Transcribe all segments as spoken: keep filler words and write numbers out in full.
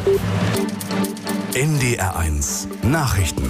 N D R eins Nachrichten.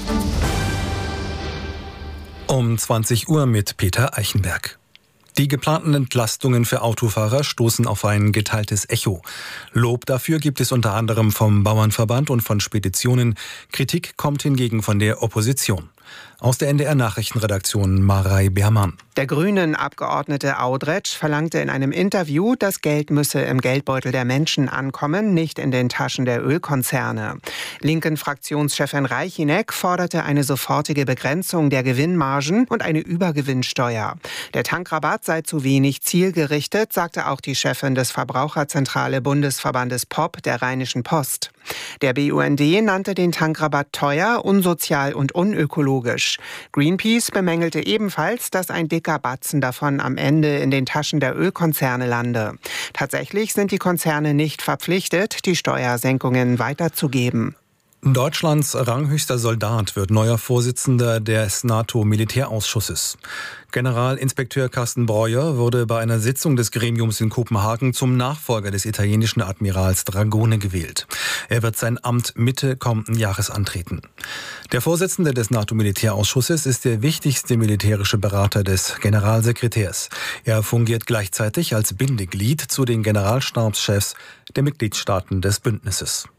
Um zwanzig Uhr mit Peter Eichenberg. Die geplanten Entlastungen für Autofahrer stoßen auf ein geteiltes Echo. Lob dafür gibt es unter anderem vom Bauernverband und von Speditionen. Kritik kommt hingegen von der Opposition. Aus der N D R-Nachrichtenredaktion Marei Beermann. Der Grünen-Abgeordnete Audretsch verlangte in einem Interview, das Geld müsse im Geldbeutel der Menschen ankommen, nicht in den Taschen der Ölkonzerne. Linken-Fraktionschefin Reichinek forderte eine sofortige Begrenzung der Gewinnmargen und eine Übergewinnsteuer. Der Tankrabatt sei zu wenig zielgerichtet, sagte auch die Chefin des Verbraucherzentrale Bundesverbandes P O P der Rheinischen Post. Der B U N D nannte den Tankrabatt teuer, unsozial und unökologisch. Greenpeace bemängelte ebenfalls, dass ein dicker Batzen davon am Ende in den Taschen der Ölkonzerne lande. Tatsächlich sind die Konzerne nicht verpflichtet, die Steuersenkungen weiterzugeben. Deutschlands ranghöchster Soldat wird neuer Vorsitzender des NATO-Militärausschusses. Generalinspekteur Carsten Breuer wurde bei einer Sitzung des Gremiums in Kopenhagen zum Nachfolger des italienischen Admirals Dragone gewählt. Er wird sein Amt Mitte kommenden Jahres antreten. Der Vorsitzende des NATO-Militärausschusses ist der wichtigste militärische Berater des Generalsekretärs. Er fungiert gleichzeitig als Bindeglied zu den Generalstabschefs der Mitgliedstaaten des Bündnisses.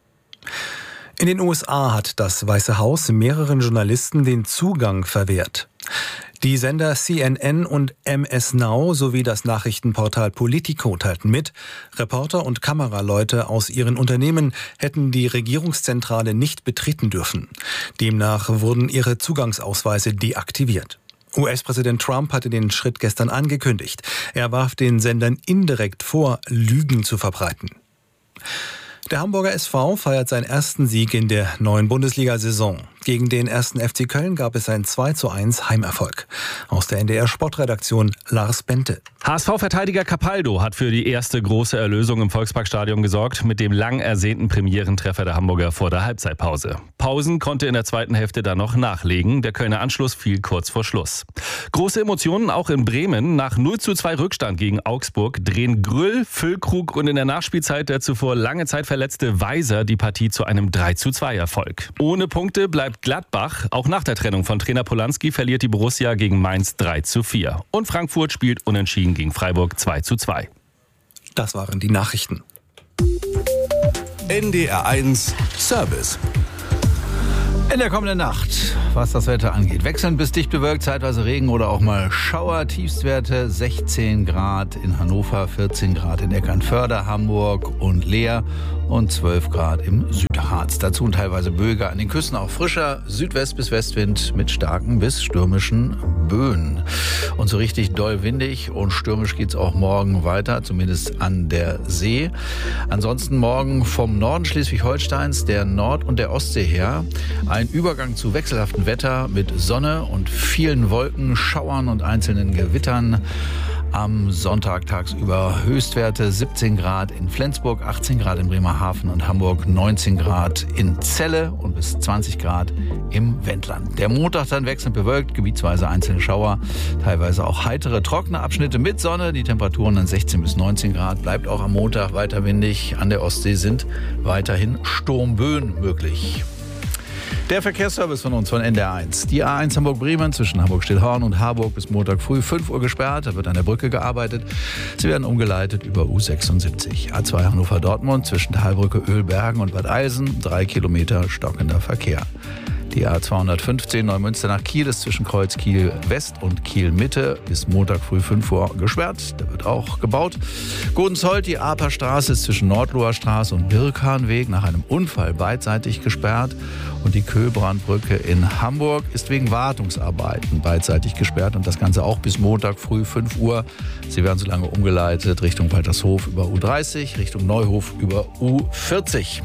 In den U S A hat das Weiße Haus mehreren Journalisten den Zugang verwehrt. Die Sender C N N und M S Now sowie das Nachrichtenportal Politico teilten mit, Reporter und Kameraleute aus ihren Unternehmen hätten die Regierungszentrale nicht betreten dürfen. Demnach wurden ihre Zugangsausweise deaktiviert. U S-Präsident Trump hatte den Schritt gestern angekündigt. Er warf den Sendern indirekt vor, Lügen zu verbreiten. Der Hamburger S V feiert seinen ersten Sieg in der neuen Bundesliga-Saison. Gegen den ersten F C Köln gab es einen zwei zu eins Heimerfolg. Aus der N D R-Sportredaktion Lars Bente. H S V-Verteidiger Capaldo hat für die erste große Erlösung im Volksparkstadion gesorgt mit dem lang ersehnten Premierentreffer der Hamburger vor der Halbzeitpause. Pausen konnte in der zweiten Hälfte dann noch nachlegen. Der Kölner Anschluss fiel kurz vor Schluss. Große Emotionen auch in Bremen. Nach null zu zwei Rückstand gegen Augsburg drehen Grüll, Füllkrug und in der Nachspielzeit der zuvor lange Zeit verletzte Weiser die Partie zu einem drei zu zwei Erfolg. Ohne Punkte bleibt Gladbach. Auch nach der Trennung von Trainer Polanski verliert die Borussia gegen Mainz drei zu vier. Und Frankfurt spielt unentschieden gegen Freiburg zwei zu zwei. Das waren die Nachrichten. N D R eins Service. In der kommenden Nacht, was das Wetter angeht, wechselnd bis dicht bewölkt, zeitweise Regen oder auch mal Schauer. Tiefstwerte sechzehn Grad in Hannover, vierzehn Grad in Eckernförde, Hamburg und Leer und zwölf Grad im Südharz. Dazu teilweise Böige an den Küsten, auch frischer Südwest- bis Westwind mit starken bis stürmischen Böen. Und so richtig doll windig und stürmisch geht's auch morgen weiter, zumindest an der See. Ansonsten morgen vom Norden Schleswig-Holsteins, der Nord- und der Ostsee her, ein Übergang zu wechselhaftem Wetter mit Sonne und vielen Wolken, Schauern und einzelnen Gewittern. Am Sonntag tagsüber Höchstwerte siebzehn Grad in Flensburg, achtzehn Grad in Bremerhaven und Hamburg, neunzehn Grad in Celle und bis zwanzig Grad im Wendland. Der Montag dann wechselnd bewölkt, gebietsweise einzelne Schauer, teilweise auch heitere, trockene Abschnitte mit Sonne. Die Temperaturen dann sechzehn bis neunzehn Grad, bleibt auch am Montag weiter windig. An der Ostsee sind weiterhin Sturmböen möglich. Der Verkehrsservice von uns von N D R eins. Die A eins Hamburg-Bremen zwischen Hamburg-Stillhorn und Harburg bis Montag früh fünf Uhr gesperrt. Da wird an der Brücke gearbeitet. Sie werden umgeleitet über U sechsundsiebzig. A zwei Hannover-Dortmund zwischen Talbrücke, Ölbergen und Bad Eilsen. Drei Kilometer stockender Verkehr. Die A zweihundertfünfzehn Neumünster nach Kiel ist zwischen Kreuz Kiel West und Kiel Mitte bis Montag früh fünf Uhr gesperrt. Da wird auch gebaut. Godenzold, die Aperstraße ist zwischen Nordloher Straße und Birkhahnweg nach einem Unfall beidseitig gesperrt. Und die Köhlbrandbrücke in Hamburg ist wegen Wartungsarbeiten beidseitig gesperrt. Und das Ganze auch bis Montag früh fünf Uhr. Sie werden so lange umgeleitet Richtung Waltershof über U dreißig, Richtung Neuhof über U vierzig.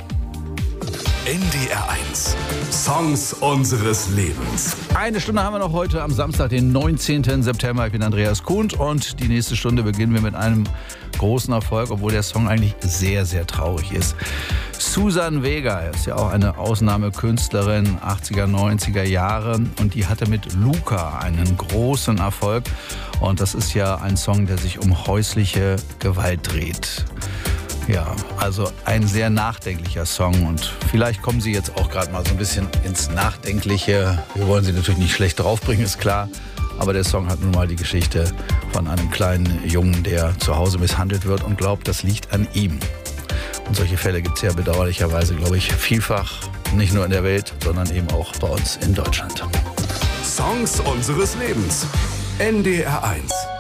N D R eins. Songs unseres Lebens. Eine Stunde haben wir noch heute am Samstag, den neunzehnten September. Ich bin Andreas Kuhn und die nächste Stunde beginnen wir mit einem großen Erfolg, obwohl der Song eigentlich sehr, sehr traurig ist. Suzanne Vega ist ja auch eine Ausnahmekünstlerin, achtziger, neunziger Jahre, und die hatte mit Luca einen großen Erfolg. Und das ist ja ein Song, der sich um häusliche Gewalt dreht. Ja, also ein sehr nachdenklicher Song und vielleicht kommen Sie jetzt auch gerade mal so ein bisschen ins Nachdenkliche. Wir wollen Sie natürlich nicht schlecht draufbringen, ist klar. Aber der Song hat nun mal die Geschichte von einem kleinen Jungen, der zu Hause misshandelt wird und glaubt, das liegt an ihm. Und solche Fälle gibt es ja bedauerlicherweise, glaube ich, vielfach. Nicht nur in der Welt, sondern eben auch bei uns in Deutschland. Songs unseres Lebens. N D R eins.